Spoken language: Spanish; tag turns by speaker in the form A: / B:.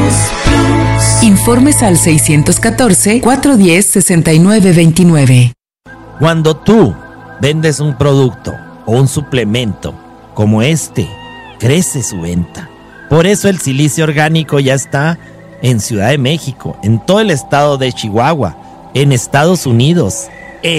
A: Informes al 614-410-6929.
B: Cuando tú vendes un producto o un suplemento como este, crece su venta. Por eso el silicio orgánico ya está en Ciudad de México, en todo el estado de Chihuahua, en Estados Unidos,